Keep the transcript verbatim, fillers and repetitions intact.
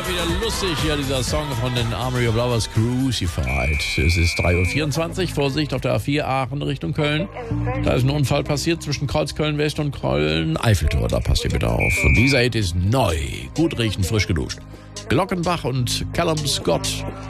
wieder lustig hier, dieser Song von den Armory of Lovers, Crucified. Es ist drei Uhr vierundzwanzig, Vorsicht auf der A vier Aachen Richtung Köln. Da ist ein Unfall passiert zwischen Kreuzköln-West und Köln-Eiffeltor, da passt ihr bitte auf. Und dieser Hit ist neu, gut riechen, frisch geduscht. Glockenbach und Callum Scott